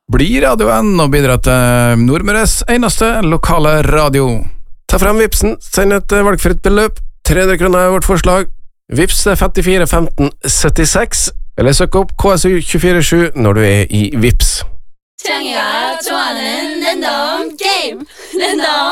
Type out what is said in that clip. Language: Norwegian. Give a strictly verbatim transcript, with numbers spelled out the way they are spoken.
Bli radioen og bidra til Nordmøres eneste lokale radio. Ta frem Vipsen, send et valgfritt beløp. tre hundre kroner er vårt forslag. Vips femtifire femten syttiseks, eller søk opp K S U to fire sju når du er i Vips. 창이가 좋아하는 랜덤 게임 랜덤